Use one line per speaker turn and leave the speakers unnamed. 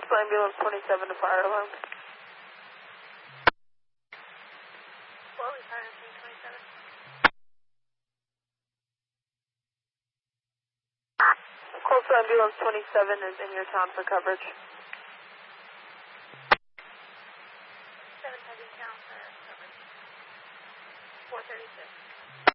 Ambulance 27 to fire alarm.
What was fire 27?
Close Ambulance 27 is in your town for coverage.
7 heading town for coverage. 436.